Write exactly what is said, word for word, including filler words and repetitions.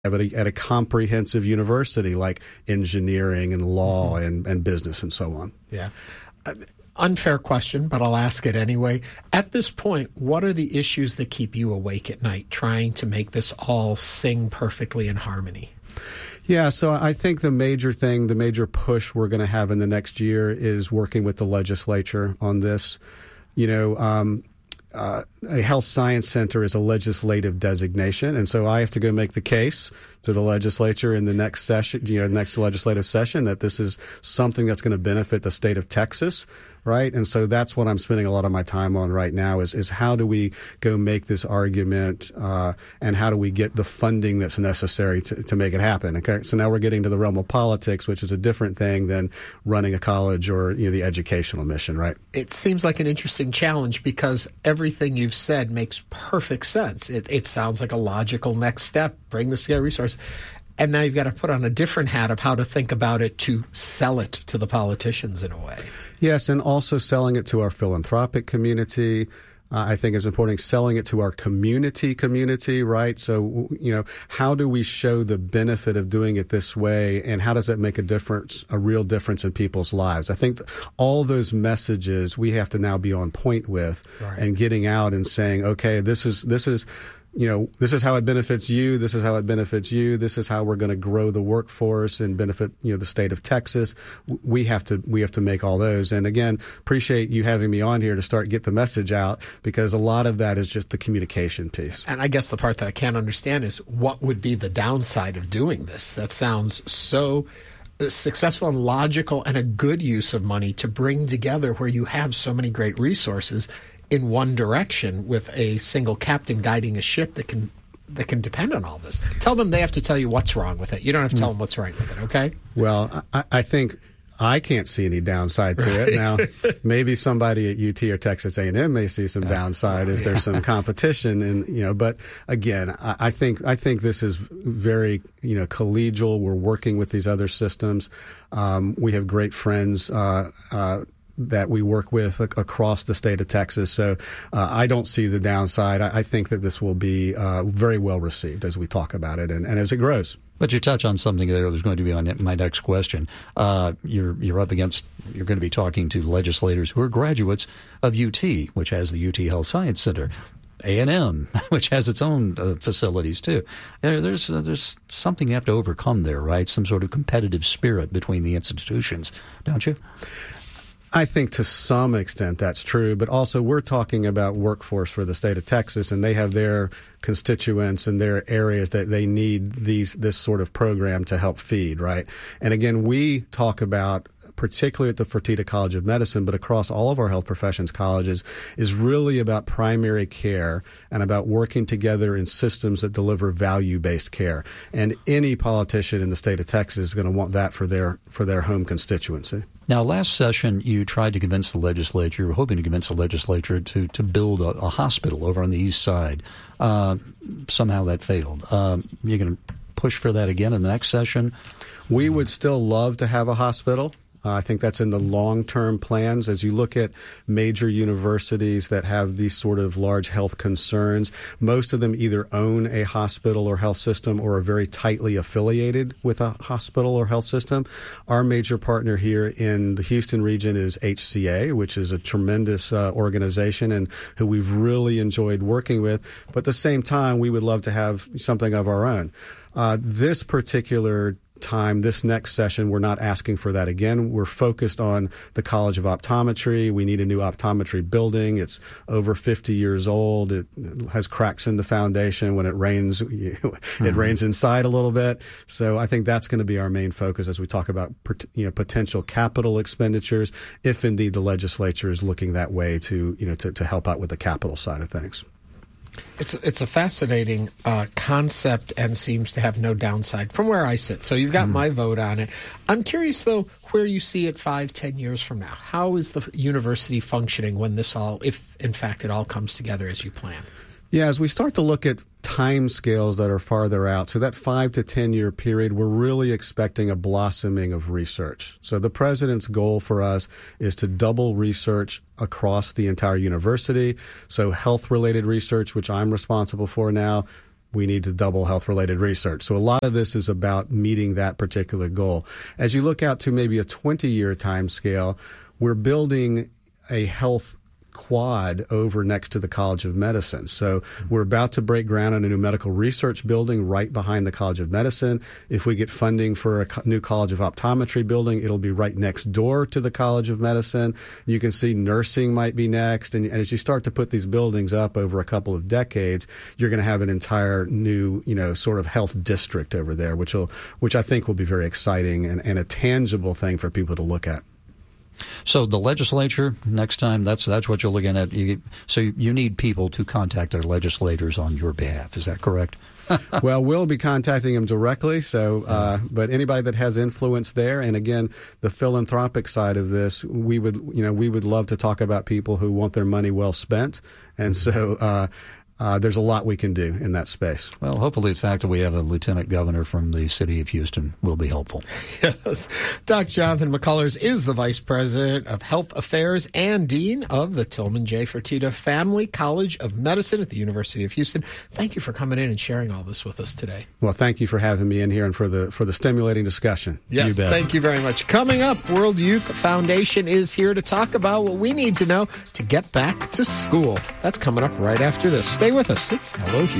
at a, at a comprehensive university like engineering and law mm-hmm. and, and business and so on. Yeah. Uh, unfair question, but I'll ask it anyway. At this point, what are the issues that keep you awake at night trying to make this all sing perfectly in harmony? Yeah, so I think the major thing, the major push we're going to have in the next year is working with the legislature on this. You know, um, Uh, a health science center is a legislative designation, and so I have to go make the case to the legislature in the next session, you know, next legislative session, that this is something that's going to benefit the state of Texas, right? And so that's what I'm spending a lot of my time on right now is is how do we go make this argument, uh, and how do we get the funding that's necessary to, to make it happen? Okay, so now we're getting to the realm of politics, which is a different thing than running a college or, you know, the educational mission, right? It seems like an interesting challenge because everything you've said makes perfect sense. It, it sounds like a logical next step, bring this together resource. And now you've got to put on a different hat of how to think about it to sell it to the politicians in a way. Yes, and also selling it to our philanthropic community. Uh, I think is important, selling it to our community community, right? So, you know, how do we show the benefit of doing it this way, and how does that make a difference, a real difference in people's lives? I think all those messages we have to now be on point with, right, and getting out and saying, okay, this is this is you know, this is how it benefits you. This is how it benefits you. This is how we're going to grow the workforce and benefit, you know, the state of Texas. We have to we have to make all those. And again, appreciate you having me on here to start get the message out, because a lot of that is just the communication piece. And I guess the part that I can't understand is what would be the downside of doing this? That sounds so successful and logical and a good use of money to bring together where you have so many great resources in one direction with a single captain guiding a ship that can that can depend on all this. Tell them they have to tell you what's wrong with it. You don't have to tell them what's right with it, okay? Well, I, I think I can't see any downside to it. Now, maybe somebody at U T or Texas A and M may see some downside if there's some competition, and you know. But again, I, I think I think this is very you know collegial. We're working with these other systems. Um, we have great friends Uh, uh, that we work with across the state of Texas. So uh, I don't see the downside. I, I think that this will be uh, very well received as we talk about it and, and as it grows. But you touch on something there that was going to be on my next question. Uh, you're you're up against, you're going to be talking to legislators who are graduates of U T, which has the U T Health Science Center. A and M, which has its own uh, facilities too. There, there's uh, there's something you have to overcome there, right? Some sort of competitive spirit between the institutions, don't you? I think to some extent that's true, but also we're talking about workforce for the state of Texas, and they have their constituents and their areas that they need these this sort of program to help feed, right? And again, we talk about, particularly at the Fertitta College of Medicine, but across all of our health professions colleges, is really about primary care and about working together in systems that deliver value-based care. And any politician in the state of Texas is going to want that for their for their home constituency. Now, last session, you tried to convince the legislature, you were hoping to convince the legislature to, to build a, a hospital over on the east side. Uh, somehow that failed. Um, you're going to push for that again in the next session? We would still love to have a hospital. Uh, I think that's in the long-term plans. As you look at major universities that have these sort of large health concerns, most of them either own a hospital or health system or are very tightly affiliated with a hospital or health system. Our major partner here in the Houston region is H C A, which is a tremendous uh, organization and who we've really enjoyed working with. But at the same time, we would love to have something of our own. Uh, this particular time, this next session, we're not asking for that again. We're focused on the College of Optometry. We need a new optometry building. It's over fifty years old. It has cracks in the foundation. When it rains, it mm-hmm. rains inside a little bit. So I think that's going to be our main focus as we talk about you know, potential capital expenditures, if indeed the legislature is looking that way to, you know, to, to help out with the capital side of things. It's it's a fascinating uh, concept and seems to have no downside from where I sit. So you've got mm. my vote on it. I'm curious, though, where you see it five, ten years from now. How is the university functioning when this all, if in fact it all comes together as you plan? Yeah, as we start to look at time scales that are farther out, so that five to ten year period, we're really expecting a blossoming of research. So the president's goal for us is to double research across the entire university. So health related research, which I'm responsible for now, we need to double health-related research. So a lot of this is about meeting that particular goal. As you look out to maybe a twenty-year time scale, we're building a health quad over next to the College of Medicine. So we're about to break ground on a new medical research building right behind the College of Medicine. If we get funding for a new College of Optometry building, it'll be right next door to the College of Medicine. You can see nursing might be next. And, and as you start to put these buildings up over a couple of decades, you're going to have an entire new, you know, sort of health district over there, which will, which I think will be very exciting and, and a tangible thing for people to look at. So the legislature, next time, that's that's what you're looking at. You, so you need people to contact their legislators on your behalf. Is that correct? Well, we'll be contacting them directly. So, uh, but anybody that has influence there, and again, the philanthropic side of this, we would, you know, we would love to talk about people who want their money well spent, and so. Uh, Uh, there's a lot we can do in that space. Well, hopefully the fact that we have a lieutenant governor from the city of Houston will be helpful. Yes. Doctor Jonathan McCullers is the Vice President of Health Affairs and Dean of the Tillman J. Fertitta Family College of Medicine at the University of Houston. Thank you for coming in and sharing all this with us today. Well, thank you for having me in here and for the for the stimulating discussion. Yes, you thank you very much. Coming up, World Youth Foundation is here to talk about what we need to know to get back to school. That's coming up right after this. Stay with us. It's Hello Houston.